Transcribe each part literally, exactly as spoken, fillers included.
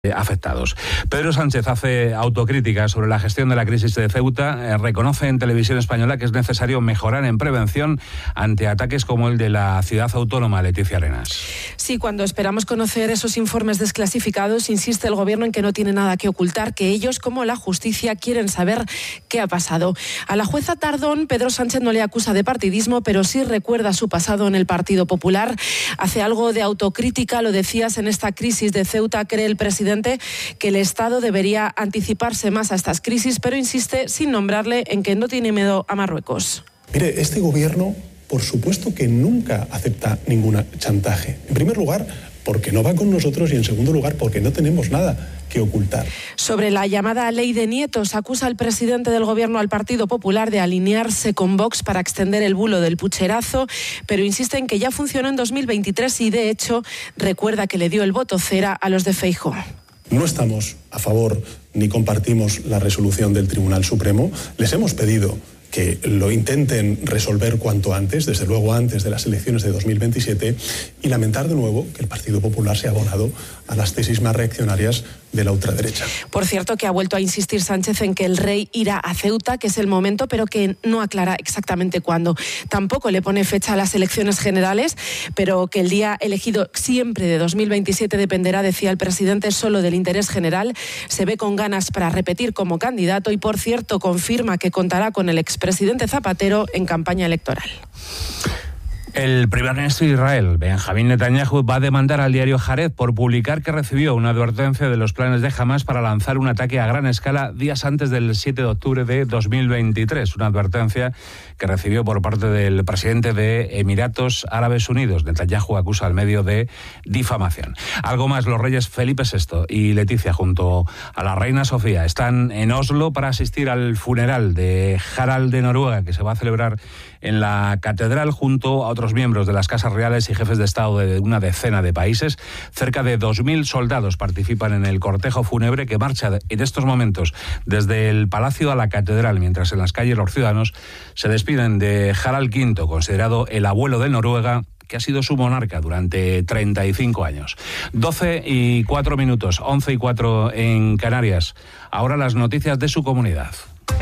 afectados. Pedro Sánchez hace autocrítica sobre la gestión de la crisis de Ceuta, eh, reconoce en Televisión Española que es necesario mejorar en prevención ante ataques como el de la ciudad autónoma. Leticia Arenas. Sí, cuando esperamos conocer esos informes desclasificados, insiste el Gobierno en que no tiene nada que ocultar, que ellos, como la justicia, quieren saber qué ha pasado. A la jueza Tardón, Pedro Sánchez no le acusa de partidismo, pero sí recuerda su pasado en el Partido Popular. Hace algo de autocrítica, lo decías, en esta crisis de Ceuta, cree el presidente que el Estado debería anticiparse más a estas crisis, pero insiste, sin nombrarle, en que no tiene miedo a Marruecos. Mire, este gobierno, por supuesto que nunca acepta ningún chantaje. En primer lugar, porque no va con nosotros, y en segundo lugar, porque no tenemos nada que ocultar. Sobre la llamada ley de nietos, acusa al presidente del Gobierno al Partido Popular de alinearse con Vox para extender el bulo del pucherazo, pero insiste en que ya funcionó en dos mil veintitrés y, de hecho, recuerda que le dio el voto cera a los de Feijóo. No estamos a favor ni compartimos la resolución del Tribunal Supremo. Les hemos pedido que lo intenten resolver cuanto antes, desde luego antes de las elecciones de dos mil veintisiete, y lamentar de nuevo que el Partido Popular se ha abonado a las tesis más reaccionarias de la ultraderecha. Por cierto, que ha vuelto a insistir Sánchez en que el rey irá a Ceuta, que es el momento, pero que no aclara exactamente cuándo. Tampoco le pone fecha a las elecciones generales, pero que el día elegido siempre de dos mil veintisiete dependerá, decía el presidente, solo del interés general. Se ve con ganas para repetir como candidato y, por cierto, confirma que contará con el expresidente Zapatero en campaña electoral. El primer ministro de Israel, Benjamín Netanyahu, va a demandar al diario Haaretz por publicar que recibió una advertencia de los planes de Hamás para lanzar un ataque a gran escala días antes del siete de octubre de dos mil veintitrés. Una advertencia que recibió por parte del presidente de Emiratos Árabes Unidos. Netanyahu acusa al medio de difamación. Algo más, los reyes Felipe sexto y Leticia, junto a la reina Sofía, están en Oslo para asistir al funeral de Harald de Noruega, que se va a celebrar en la catedral junto a otros miembros de las casas reales y jefes de Estado de una decena de países. Cerca de dos mil soldados participan en el cortejo fúnebre que marcha en estos momentos desde el palacio a la catedral, mientras en las calles los ciudadanos se despiden de Harald quinto, considerado el abuelo de Noruega, que ha sido su monarca durante treinta y cinco años. doce y cuatro minutos, once y cuatro en Canarias. Ahora las noticias de su comunidad.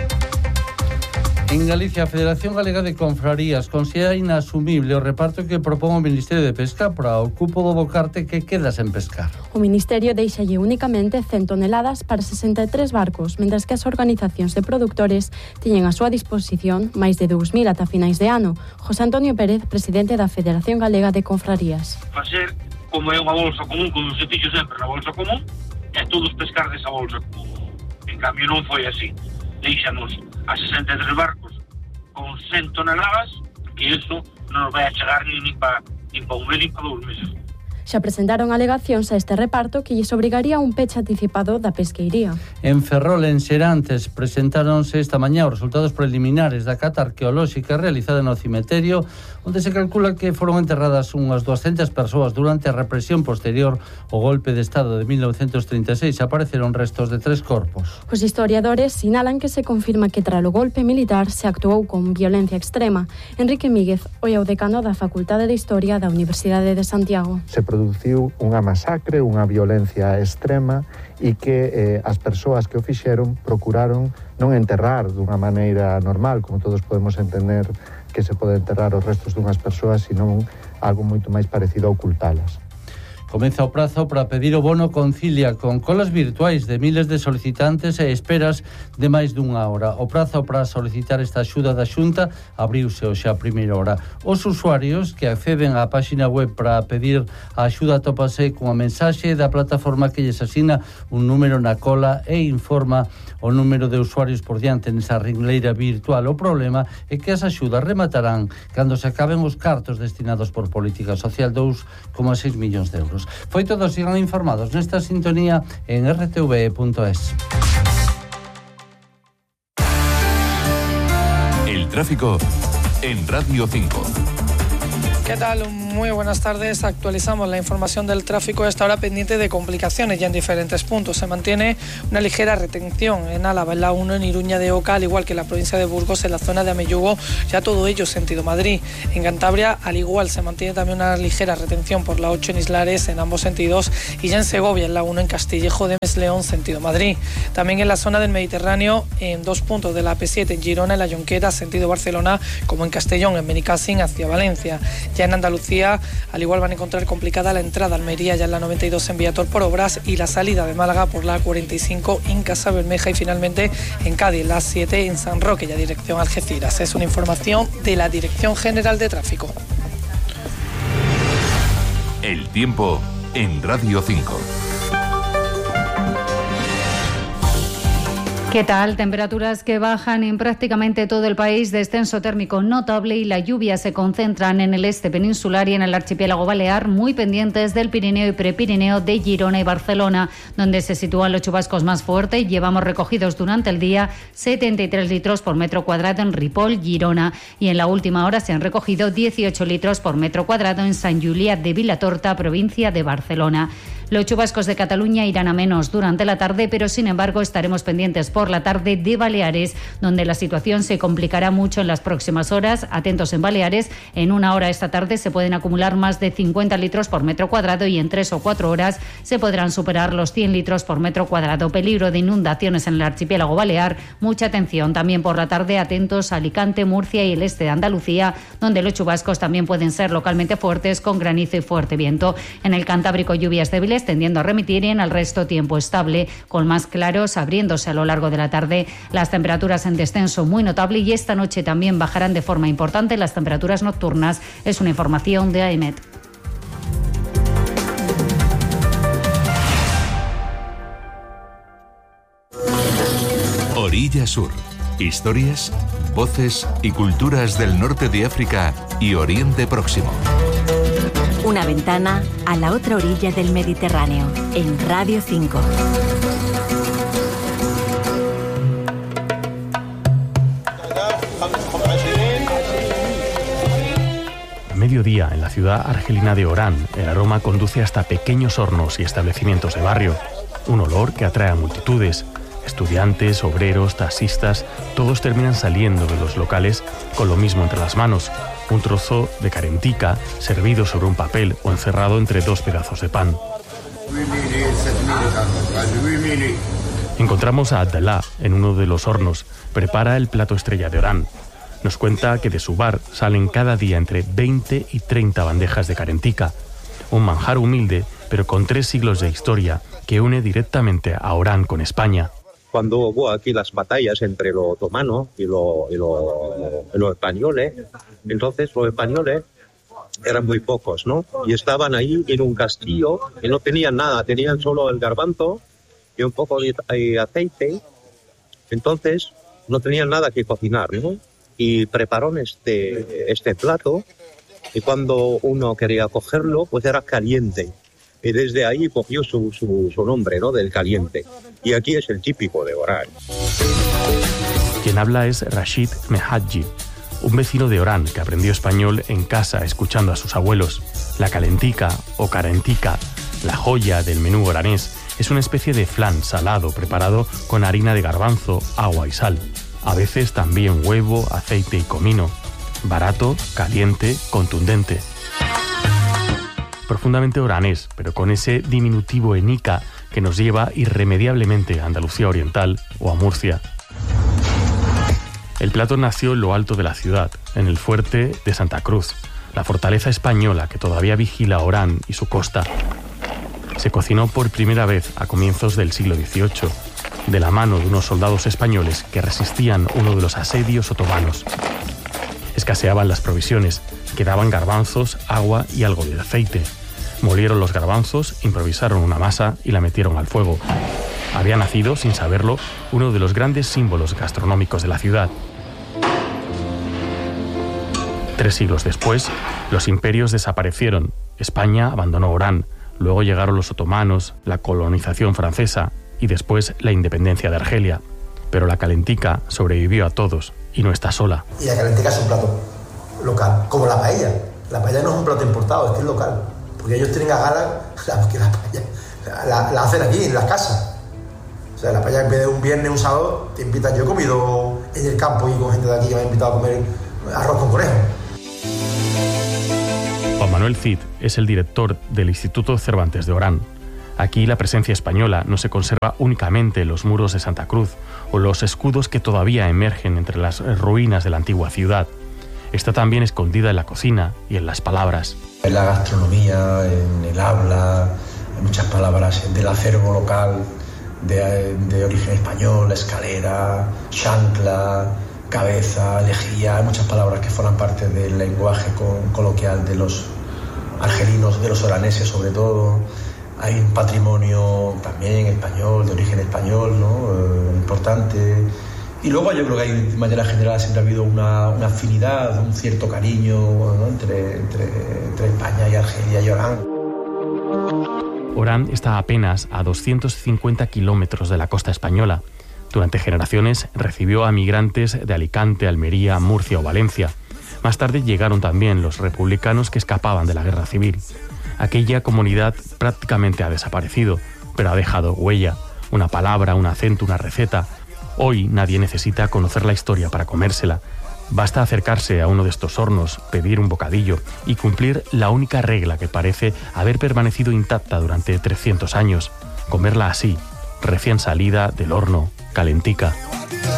En Galicia, a Federación Galega de Confrarías considera inasumible o reparto que propón o Ministerio de Pesca para o cupo do bocarte que queda sen pescar. O Ministerio deixalle únicamente cen toneladas para sesenta e tres barcos, mentres que as organizacións de produtores teñen a súa disposición máis de dous mil ata finais de ano. José Antonio Pérez, presidente da Federación Galega de Confrarías. Facer como é unha bolsa común, como se fixo sempre na bolsa común, e todos pescar desa bolsa común. En cambio non foi así. Deixanos a sesenta e tres barcos con cen toneladas, que eso non nos vai a chegar ni para ni pa un mes ni para dous meses. Xa presentaron alegacións a este reparto que lles obrigaría a un peche anticipado da pesqueiría. En Ferrol, en Serantes, presentáronse esta mañá os resultados preliminares da cata arqueolóxica realizada no cemiterio, onde se calcula que foron enterradas unhas duascentas persoas durante a represión posterior ao golpe de Estado de mil novecentos trinta e seis. Apareceron restos de tres corpos. Os historiadores sinalan que se confirma que tras o golpe militar se actuou con violencia extrema. Enrique Míguez, hoy é o decano da Facultade de Historia da Universidade de Santiago. Se produciu unha masacre, unha violencia extrema e que eh, as persoas que o fixeron procuraron non enterrar dunha maneira normal, como todos podemos entender que se pode enterrar os restos dunhas persoas, senón algo moito máis parecido a ocultalas. Comeza o prazo para pedir o bono Concilia con colas virtuais de miles de solicitantes e esperas de máis dunha hora. O prazo para solicitar esta axuda da Xunta abriuse hoxe a primeira hora. Os usuarios que acceden á páxina web para pedir a axuda tópase cunha mensaxe da plataforma que lles asina un número na cola e informa o número de usuarios por diante nesa ringleira virtual. O problema é que as axudas rematarán cando se acaben os cartos destinados por Política Social, dous coma seis millóns de euros. Foi todo, sigan informados nesta sintonía en r t v punto es. El tráfico en Radio cinco. ¿Qué tal? Muy buenas tardes. Actualizamos la información del tráfico a esta hora pendiente de complicaciones ya en diferentes puntos. Se mantiene una ligera retención en Álava, en la uno, en Iruña de Oca, al igual que en la provincia de Burgos, en la zona de Amellugo, ya todo ello sentido Madrid. En Cantabria, al igual, se mantiene también una ligera retención por la ocho en Islares, en ambos sentidos, y ya en Segovia, en la uno, en Castillejo de León, sentido Madrid. También en la zona del Mediterráneo, en dos puntos de la A P siete, en Girona, en la Jonquera, sentido Barcelona, como en Castellón, en Benicàssim, hacia Valencia. Ya en Andalucía, al igual, van a encontrar complicada la entrada a Almería, ya en la noventa y dos en Viator por obras, y la salida de Málaga por la cuarenta y cinco en Casa Bermeja, y finalmente en Cádiz, la siete en San Roque, ya dirección Algeciras. Es una información de la Dirección General de Tráfico. El tiempo en Radio cinco. ¿Qué tal? Temperaturas que bajan en prácticamente todo el país, descenso térmico notable, y la lluvia se concentran en el este peninsular y en el archipiélago balear, muy pendientes del Pirineo y Prepirineo de Girona y Barcelona, donde se sitúan los chubascos más fuertes. Llevamos recogidos durante el día setenta y tres litros por metro cuadrado en Ripoll, Girona, y en la última hora se han recogido dieciocho litros por metro cuadrado en Sant Julià de Vilatorta, provincia de Barcelona. Los chubascos de Cataluña irán a menos durante la tarde, pero sin embargo estaremos pendientes por la tarde de Baleares, donde la situación se complicará mucho en las próximas horas. Atentos en Baleares, en una hora esta tarde se pueden acumular más de cincuenta litros por metro cuadrado, y en tres o cuatro horas se podrán superar los cien litros por metro cuadrado. Peligro de inundaciones en el archipiélago balear. Mucha atención también por la tarde. Atentos a Alicante, Murcia y el este de Andalucía, donde los chubascos también pueden ser localmente fuertes, con granizo y fuerte viento. En el Cantábrico, lluvias débiles tendiendo a remitir, y en el resto tiempo estable, con más claros abriéndose a lo largo de la tarde. Las temperaturas en descenso muy notable, y esta noche también bajarán de forma importante las temperaturas nocturnas. Es una información de AEMET. Orilla Sur. Historias, voces y culturas del norte de África y Oriente Próximo. Una ventana a la otra orilla del Mediterráneo, en Radio cinco. A mediodía, en la ciudad argelina de Orán, el aroma conduce hasta pequeños hornos y establecimientos de barrio. Un olor que atrae a multitudes. Estudiantes, obreros, taxistas, todos terminan saliendo de los locales con lo mismo entre las manos: un trozo de carentica servido sobre un papel o encerrado entre dos pedazos de pan. Encontramos a Abdallah en uno de los hornos. Prepara el plato estrella de Orán. Nos cuenta que de su bar salen cada día entre veinte y treinta bandejas de carentica. Un manjar humilde, pero con tres siglos de historia, que une directamente a Orán con España. Cuando hubo aquí las batallas entre los otomanos y los, y los, y los españoles, entonces los españoles eran muy pocos, ¿no? Y estaban ahí en un castillo y no tenían nada, tenían solo el garbanzo y un poco de aceite. Entonces no tenían nada que cocinar, ¿no? Y prepararon este, este plato, y cuando uno quería cogerlo, pues era caliente. Y desde ahí cogió su, su, su nombre, ¿no?, del caliente. Y aquí es el típico de Orán. Quien habla es Rashid Mehadji, un vecino de Orán que aprendió español en casa escuchando a sus abuelos. La calentica o carentica, la joya del menú oranés, es una especie de flan salado preparado con harina de garbanzo, agua y sal. A veces también huevo, aceite y comino. Barato, caliente, contundente. Profundamente oranés, pero con ese diminutivo enica que nos lleva irremediablemente a Andalucía Oriental o a Murcia. El plato nació en lo alto de la ciudad, en el fuerte de Santa Cruz, la fortaleza española que todavía vigila Orán y su costa. Se cocinó por primera vez a comienzos del siglo dieciocho, de la mano de unos soldados españoles que resistían uno de los asedios otomanos. Escaseaban las provisiones, quedaban garbanzos, agua y algo de aceite. Molieron los garbanzos, improvisaron una masa y la metieron al fuego. Había nacido, sin saberlo, uno de los grandes símbolos gastronómicos de la ciudad. Tres siglos después, los imperios desaparecieron. España abandonó Orán, luego llegaron los otomanos, la colonización francesa y después la independencia de Argelia. Pero la calentica sobrevivió a todos y no está sola. Y la calentica es un plato local, como la paella. La paella no es un plato importado, es que es local. Porque ellos tienen a gala la, que la paella la, la hacen aquí, en las casas. O sea, la paella en vez de un viernes, un sábado, te invitan. Yo he comido en el campo y con gente de aquí que me ha invitado a comer arroz con conejo. Juan Manuel Cid es el director del Instituto Cervantes de Orán. Aquí la presencia española no se conserva únicamente en los muros de Santa Cruz o los escudos que todavía emergen entre las ruinas de la antigua ciudad. Está también escondida en la cocina y en las palabras. En la gastronomía, en el habla, en muchas palabras del acervo local de, de origen español, escalera, chancla, cabeza, lejía, hay muchas palabras que forman parte del lenguaje con, coloquial de los argelinos, de los oraneses sobre todo. Hay un patrimonio también español, de origen español, ¿no? Eh, importante. Y luego yo creo que hay, de manera general siempre ha habido una, una afinidad, un cierto cariño, ¿no? entre, entre, entre España y Argelia y Orán. Orán está apenas a doscientos cincuenta kilómetros de la costa española. Durante generaciones recibió a migrantes de Alicante, Almería, Murcia o Valencia. Más tarde llegaron también los republicanos que escapaban de la guerra civil. Aquella comunidad prácticamente ha desaparecido, pero ha dejado huella, una palabra, un acento, una receta. Hoy nadie necesita conocer la historia para comérsela. Basta acercarse a uno de estos hornos, pedir un bocadillo y cumplir la única regla que parece haber permanecido intacta durante trescientos años, comerla así, recién salida del horno, calentica.